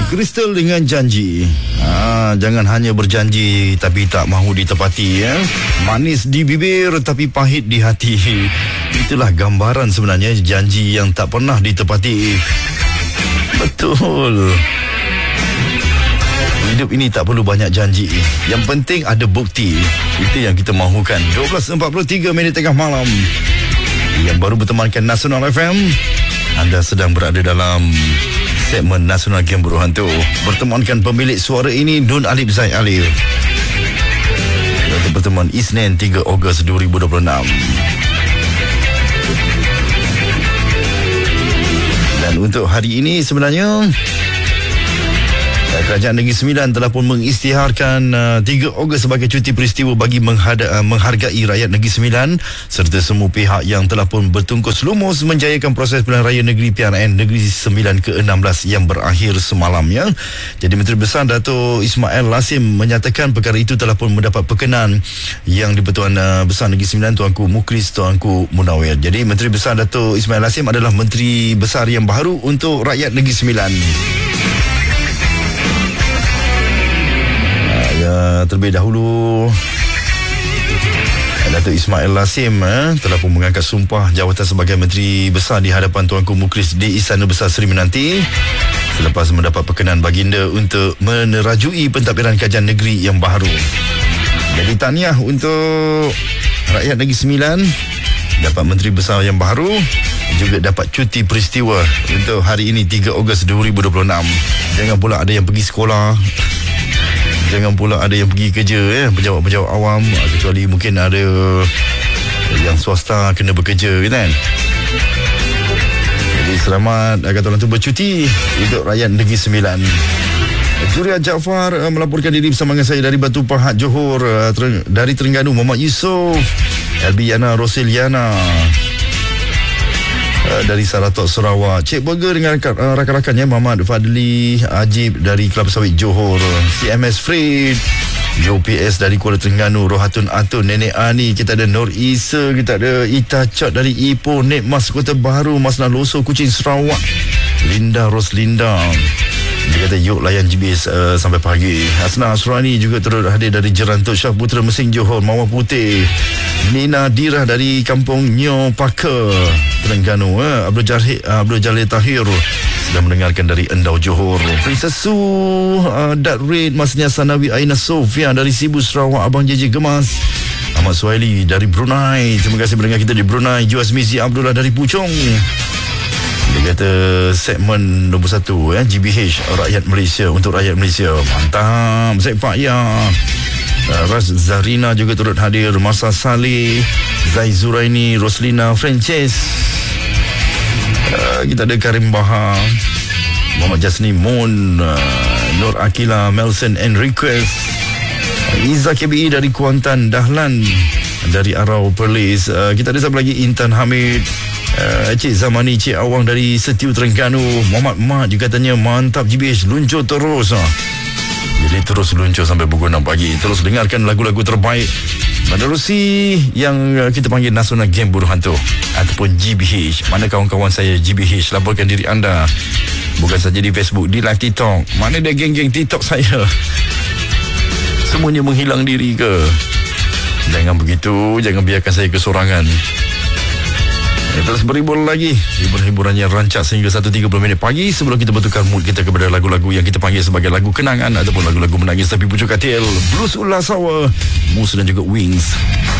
Crystal dengan janji. Jangan hanya berjanji tapi tak mahu ditepati ya. Manis di bibir tapi pahit di hati. Itulah gambaran sebenarnya janji yang tak pernah ditepati. Betul. Hidup ini tak perlu banyak janji. Yang penting ada bukti. Itu yang kita mahukan. 12.43 minit tengah malam. Yang baru bertemankan Nasional FM, anda sedang berada dalam segmen Nasional Game Berhantu. Bertemankan pemilik suara ini, Dun Alip Zaid Alif. Untuk pertemuan Isnin 3 Ogos 2026. Dan untuk hari ini sebenarnya Kerajaan Negeri Sembilan telah pun mengisytiharkan 3 Ogos sebagai cuti peristiwa bagi menghargai rakyat Negeri Sembilan serta semua pihak yang telah pun bertungkus lumus menjayakan proses pilihan raya negeri PRN Negeri Sembilan ke-16 yang berakhir semalam ya. Jadi Menteri Besar Dato' Ismail Lasim menyatakan perkara itu telah pun mendapat perkenan yang di-Pertuan Besar Negeri Sembilan Tuanku Muklis Tuanku Munawir. Jadi Menteri Besar Dato' Ismail Lasim adalah Menteri Besar yang baru untuk rakyat Negeri Sembilan. Terlebih dahulu Dato' Ismail Lasim telah pun mengangkat sumpah jawatan sebagai Menteri Besar di hadapan Tuanku Muklis di Istana Besar Seri Menanti selepas mendapat perkenan baginda untuk menerajui pentadbiran kerajaan negeri yang baru. Jadi tahniah untuk rakyat Negeri Sembilan dapat Menteri Besar yang baru, juga dapat cuti peristiwa untuk hari ini 3 Ogos 2026. Jangan pula ada yang pergi sekolah, jangan pula ada yang pergi kerja pejabat-pejabat awam, kecuali mungkin ada yang swasta kena bekerja kan. Jadi selamat kata orang tu bercuti untuk rakyat Negeri Sembilan. Juria Jaafar melaporkan diri bersama dengan saya dari Batu Pahat Johor. Dari Terengganu Muhammad Yusof, Elbiana Roseliana dari Saratok Sarawak, Cik Burger dengan rakan-rakannya Muhammad Fadli Ajib dari Kelapa Sawit Johor, CMS Fred UPS dari Kuala Terengganu, Rohatun Atun, Nenek Ani, kita ada Nur Isa, kita ada Ita Cot dari Ipoh, Nek Mas Kota Baru, Mas Naloso Kuching Sarawak, Linda Roslinda. Dia kata yuk layan GBS sampai pagi. Hasna Asrani juga turut hadir dari Jerantuk, Syah Putra Mesing Johor, Mawar Putih, Nina Dirah dari Kampung Nyo Paka Terengganu, Abdul Jalil Tahir sedang mendengarkan dari Endau Johor, Princess Su, Dat Red, Masnya Sanawi Aina Sofia dari Sibu Sarawak, Abang JJ Gemas, Ahmad Suhaili dari Brunei, terima kasih mendengar kita di Brunei, Juaz Mizi Abdullah dari Puchong. Dia kata segmen nombor 1 GBH rakyat Malaysia untuk rakyat Malaysia. Mantap. Zaid Fahya, Raz Zarina juga turut hadir, Masa Saleh, Zai Zuraini, Roslina Frances, kita ada Karim Bahar, Muhammad Jasni Mon, Nur Akila, Melson Enriquez, Iza KBI dari Kuantan, Dahlan dari Arau Perlis, kita ada siapa lagi, Intan Hamid, Cik Zamani, Cik Awang dari Setiu Terengganu, Muhammad Mat juga katanya mantap GBH, luncur terus. Jadi terus luncur sampai pukul 6 pagi. Terus dengarkan lagu-lagu terbaik menerusi yang kita panggil Nasional Game Berhantu ataupun GBH. Mana kawan-kawan saya GBH? Laporkan diri anda, bukan saja di Facebook, di live TikTok. Mana dia geng-geng TikTok saya? Semuanya menghilang diri ke? Jangan begitu, jangan biarkan saya kesorangan. Terus berhibur lagi. Hiburannya rancak sehingga 1.30 minit pagi sebelum kita bertukar mood kita kepada lagu-lagu yang kita panggil sebagai lagu kenangan ataupun lagu-lagu menangis tapi pucuk katil, Blues Ulas Sawa, Mus dan juga Wings.